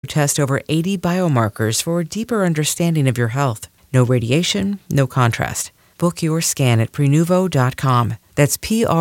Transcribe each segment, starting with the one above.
test over 80 biomarkers for a deeper understanding of your health. No radiation, no contrast. Book your scan at Prenuvo.com. That's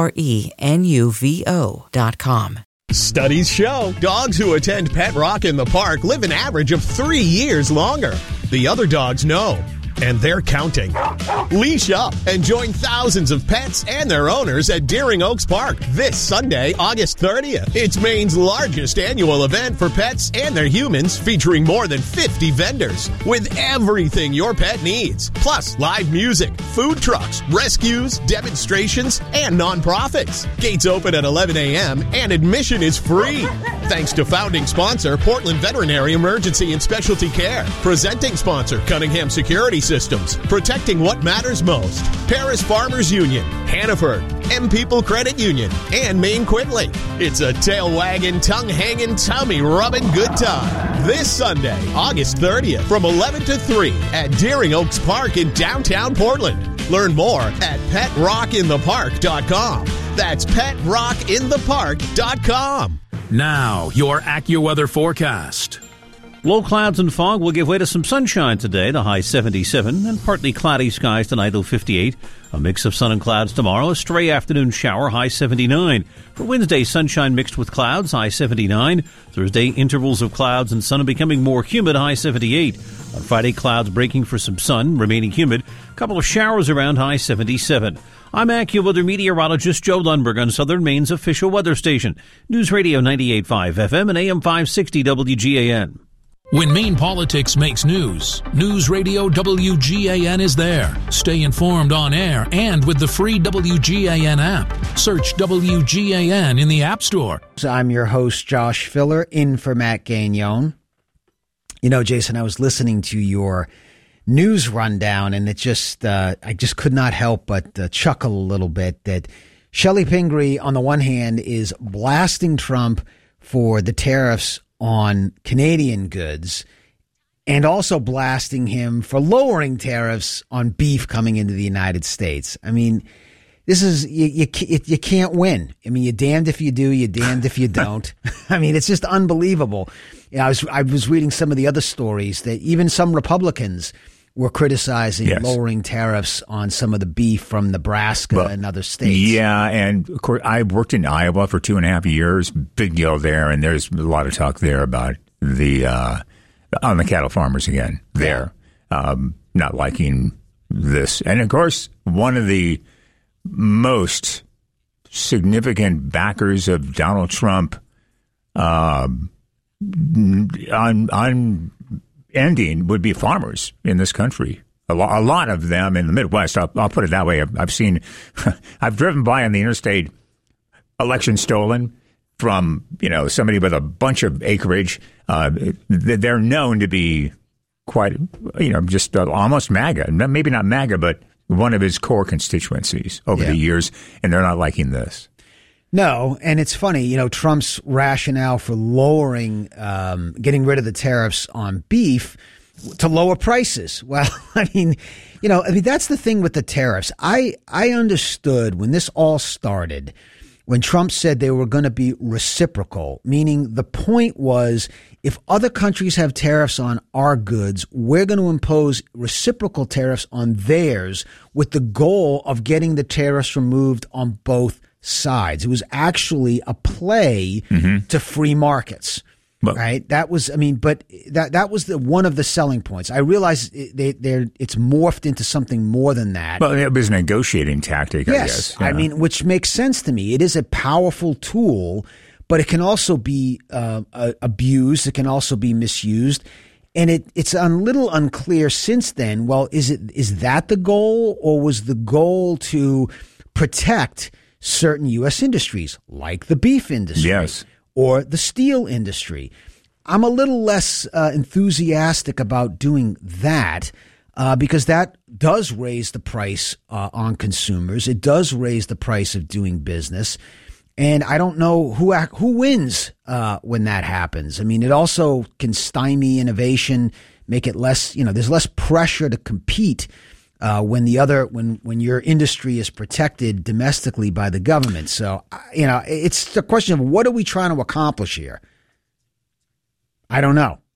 Prenuvo.com. Studies show dogs who attend Pet Rock in the Park live an average of 3 years longer. The other dogs know, and they're counting. Leash up and join thousands of pets and their owners at Deering Oaks Park this Sunday, August 30th. It's Maine's largest annual event for pets and their humans, featuring more than 50 vendors with everything your pet needs. Plus live music, food trucks, rescues, demonstrations, and nonprofits. Gates open at 11 a.m. and admission is free. Thanks to founding sponsor Portland Veterinary Emergency and Specialty Care. Presenting sponsor Cunningham Security Systems, protecting what matters most. Paris Farmers Union, Hannaford, M People Credit Union, and Maine Quinley. It's a tail-wagging, tongue-hanging, tummy-rubbing good time. This Sunday, August 30th, from 11 to 3 at Deering Oaks Park in downtown Portland. Learn more at PetRockInThePark.com. That's PetRockInThePark.com. Now, your AccuWeather forecast. Low clouds and fog will give way to some sunshine today, the high 77, and partly cloudy skies tonight, low 58. A mix of sun and clouds tomorrow, a stray afternoon shower, high 79. For Wednesday, sunshine mixed with clouds, high 79. Thursday, intervals of clouds and sun becoming more humid, high 78. On Friday, clouds breaking for some sun, remaining humid. A couple of showers around, high 77. I'm AccuWeather meteorologist Joe Lundberg on Southern Maine's official weather station, News Radio 98.5 FM and AM 560 WGAN. When Maine politics makes news, News Radio WGAN is there. Stay informed on air and with the free WGAN app. Search WGAN in the App Store. I'm your host, Josh Filler, in for Matt Gagnon. You know, Jason, I was listening to your news rundown, and it just I just could not help but chuckle a little bit that Shelley Pingree, on the one hand, is blasting Trump for the tariffs on Canadian goods and also blasting him for lowering tariffs on beef coming into the United States. I mean, this is you can't win. I mean, you're damned if you do, you're damned if you don't. I mean, it's just unbelievable. You know, I was reading some of the other stories that even some Republicans were criticizing lowering tariffs on some of the beef from Nebraska and other states. Yeah, and of course, I worked in Iowa for 2.5 years. Big deal there, and there's a lot of talk there about the on the cattle farmers again there, not liking this. And of course, one of the most significant backers of Donald Trump on ending would be farmers in this country. A lot of them in the Midwest. I'll put it that way. I've seen, I've driven by on the interstate, election stolen from, somebody with a bunch of acreage. They're known to be quite, just almost MAGA. Maybe not MAGA, but one of his core constituencies over the years, and they're not liking this. No, and it's funny, Trump's rationale for lowering, getting rid of the tariffs on beef to lower prices. Well, I mean, that's the thing with the tariffs. I understood when this all started, when Trump said they were going to be reciprocal, meaning the point was if other countries have tariffs on our goods, we're going to impose reciprocal tariffs on theirs with the goal of getting the tariffs removed on both sides. It was actually a play to free markets, right? That was, but that was one of the selling points. I realize it's morphed into something more than that. Well, it was a negotiating tactic, I guess. Yeah. Which makes sense to me. It is a powerful tool, but it can also be abused. It can also be misused. And it's a little unclear since then. Well, is that the goal, or was the goal to protect certain U.S. industries like the beef industry or the steel industry? I'm a little less enthusiastic about doing that because that does raise the price on consumers. It does raise the price of doing business. And I don't know who wins when that happens. It also can stymie innovation, make it less, there's less pressure to compete when your industry is protected domestically by the government. So, it's the question of what are we trying to accomplish here? I don't know.